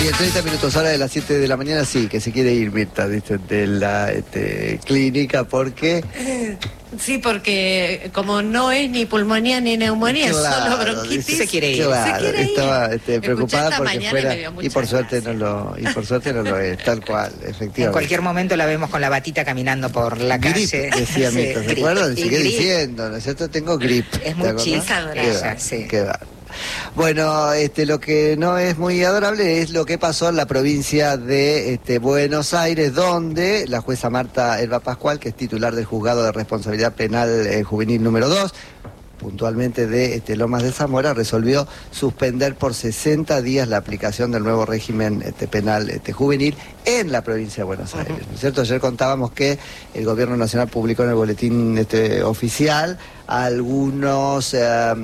Bien, 30 minutos ahora de las 7 de la mañana, sí, que se quiere ir Mirta, ¿viste? De la clínica, porque... Sí, porque como no es ni pulmonía ni neumonía, claro, es solo bronquitis. Se quiere ir. Claro, se quiere ir. estaba preocupada porque fuera... Y por suerte no lo es, tal cual, efectivamente. En cualquier momento la vemos con la batita caminando por la calle. Grip, decía Mirta, ¿se acuerdan? Sigue diciendo, ¿no es cierto? Tengo grip. Es muy chica, sí. Qué va. Bueno, lo que no es muy adorable es lo que pasó en la provincia de Buenos Aires, donde la jueza Marta Elba Pascual, que es titular del Juzgado de Responsabilidad Penal Juvenil número 2, puntualmente de Lomas de Zamora, resolvió suspender por 60 días la aplicación del nuevo régimen penal juvenil en la provincia de Buenos Aires, ¿no es cierto? Ayer contábamos que el Gobierno Nacional publicó en el boletín oficial algunos...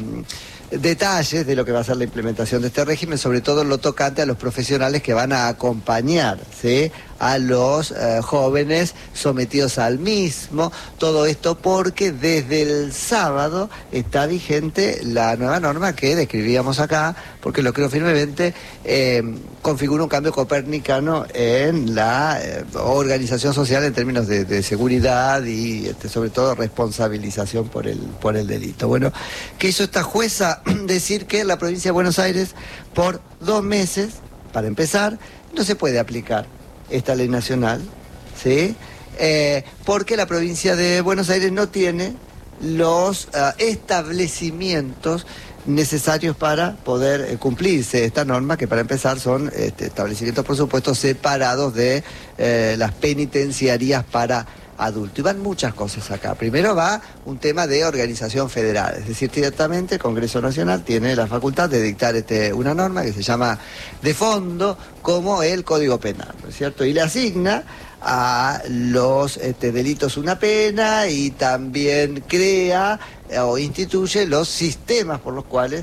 detalles de lo que va a ser la implementación de este régimen, sobre todo en lo tocante a los profesionales que van a acompañar, ¿sí?, a los jóvenes sometidos al mismo. Todo esto porque desde el sábado está vigente la nueva norma que describíamos acá, porque lo creo firmemente, configura un cambio copernicano en la organización social en términos de seguridad y sobre todo responsabilización por el delito. Bueno, ¿qué hizo esta jueza? Decir que en la provincia de Buenos Aires por 2 meses, para empezar, no se puede aplicar esta ley nacional, ¿sí? Porque la provincia de Buenos Aires no tiene los establecimientos necesarios para poder cumplirse esta norma, que para empezar son establecimientos, por supuesto, separados de las penitenciarías para adultos. Y van muchas cosas acá. Primero va un tema de organización federal, es decir, directamente el Congreso Nacional tiene la facultad de dictar una norma que se llama de fondo como el Código Penal, ¿no es cierto? Y le asigna a los delitos una pena y también crea o instituye los sistemas por los cuales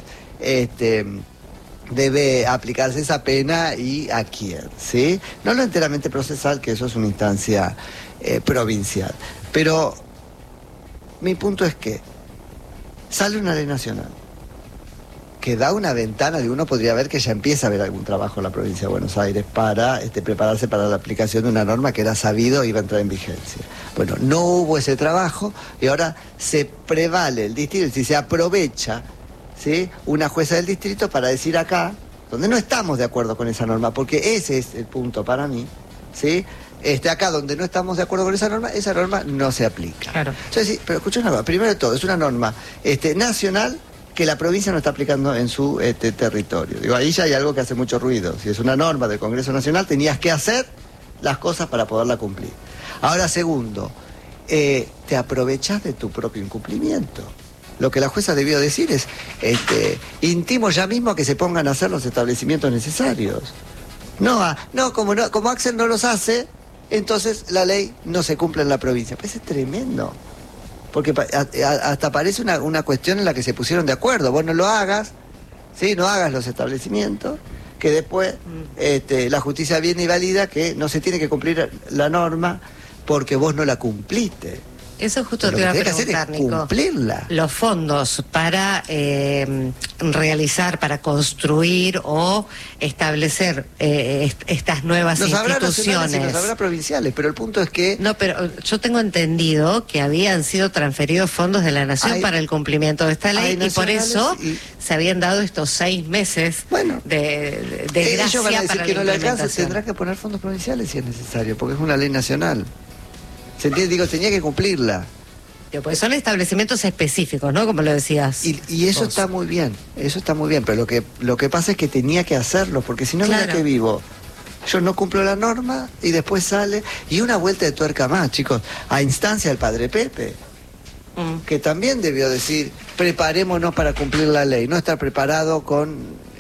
debe aplicarse esa pena y a quién, ¿sí? No lo enteramente procesal, que eso es una instancia provincial. Pero mi punto es que sale una ley nacional que da una ventana de uno podría ver que ya empieza a haber algún trabajo en la provincia de Buenos Aires para prepararse para la aplicación de una norma que era sabido iba a entrar en vigencia. Bueno, no hubo ese trabajo y ahora se prevale el distrito, si se aprovecha, ¿sí?, una jueza del distrito para decir acá, donde no estamos de acuerdo con esa norma, porque ese es el punto para mí, ¿sí? Acá donde no estamos de acuerdo con esa norma no se aplica. Claro. Entonces, sí, pero escucha una cosa, primero de todo, es una norma nacional que la provincia no está aplicando en su territorio. Digo, ahí ya hay algo que hace mucho ruido. Si es una norma del Congreso Nacional, tenías que hacer las cosas para poderla cumplir. Ahora, segundo, te aprovechás de tu propio incumplimiento. Lo que la jueza debió decir es, intimo ya mismo que se pongan a hacer los establecimientos necesarios. Como Axel no los hace, entonces la ley no se cumple en la provincia. Pues es tremendo. Porque hasta parece una cuestión en la que se pusieron de acuerdo. Vos no lo hagas, ¿sí? No hagas los establecimientos, que después la justicia viene y valida que no se tiene que cumplir la norma porque vos no la cumpliste. Eso justo te iba a preguntar, Nico. Cumplirla. Los fondos para realizar, para construir o establecer estas nuevas instituciones. Nos habrá provinciales, pero el punto es que... No, pero yo tengo entendido que habían sido transferidos fondos de la Nación para el cumplimiento de esta ley y por eso se habían dado estos 6 meses de gracia ellos van a decir para que la no le alcanza, implementación. tendrá que poner fondos provinciales si es necesario, porque es una ley nacional. ¿Se entiende? Digo, tenía que cumplirla. Pues son establecimientos específicos, ¿no? Como lo decías. Y eso está muy bien, pero lo que pasa es que tenía que hacerlo, porque si no, mira que vivo. Yo no cumplo la norma y después sale. Y una vuelta de tuerca más, chicos, a instancia del padre Pepe, que también debió decir, preparémonos para cumplir la ley, no estar preparado con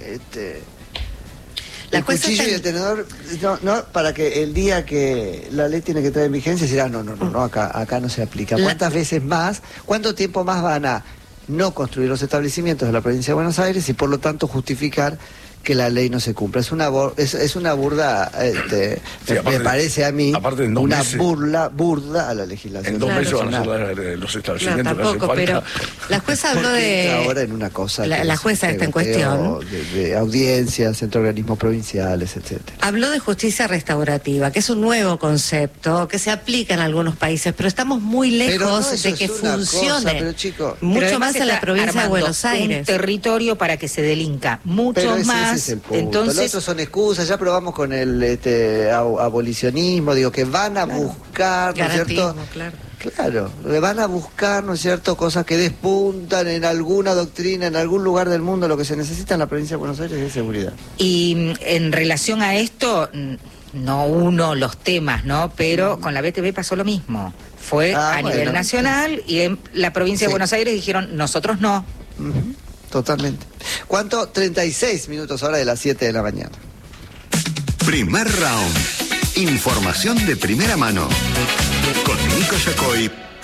el cuchillo y el tenedor, no, para que el día que la ley tiene que entrar en vigencia, decir, no, acá no se aplica. ¿Cuántas veces más, cuánto tiempo más van a no construir los establecimientos de la provincia de Buenos Aires y por lo tanto justificar que la ley no se cumpla. Es una burda, me parece a mí, una burda a la legislación. En 2 meses van a ser los establecimientos. No, tampoco, pero la jueza habló de... Ahora en una cosa... La jueza está en cuestión. De audiencias, entre organismos provinciales, etcétera. Habló de justicia restaurativa, que es un nuevo concepto que se aplica en algunos países, pero estamos muy lejos de que funcione mucho más en la provincia de Buenos Aires. Un territorio para que se delinca mucho más. Ese es el punto. Entonces, los otros son excusas, ya probamos con el abolicionismo, digo, que van a buscar, ¿no es cierto? Claro, le van a buscar, ¿no es cierto?, cosas que despuntan en alguna doctrina, en algún lugar del mundo. Lo que se necesita en la provincia de Buenos Aires es seguridad. Y en relación a esto, no uno los temas, ¿no? Pero con la BTV pasó lo mismo. Fue a nivel nacional y en la provincia de Buenos Aires dijeron, nosotros no. Totalmente. ¿Cuánto? 36 minutos ahora de las 7 de la mañana. Primer round. Información de primera mano. Con Nico Yacoy